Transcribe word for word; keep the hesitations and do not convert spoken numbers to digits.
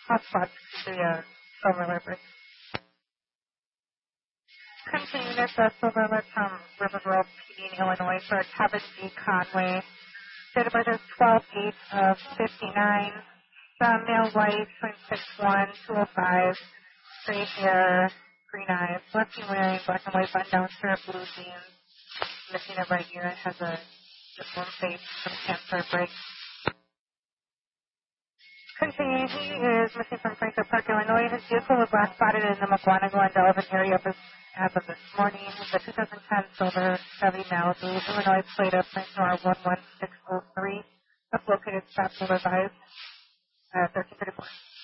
hotspot to the uh, Silver River. Continuing this uh, Silver River from River Grove P D in Illinois for Kevin D. Conway. Date of birth is twelve eight of fifty-nine. Some male white, twin six one, two oh five. Straight hair, green eyes. Left hand wearing black and white button down shirt, blue jeans. Missing a right ear. Has a deformed face from cancer break. Continuing, he is missing from Franklin Park, Illinois. His vehicle was last spotted in the McGuanago and Delavan area of this, as of this morning. The two thousand ten silver Chevy Malibu, Illinois plate of Frank Noir one one six oh three. That's located south of Levi's, uh, thirteen thirty-four.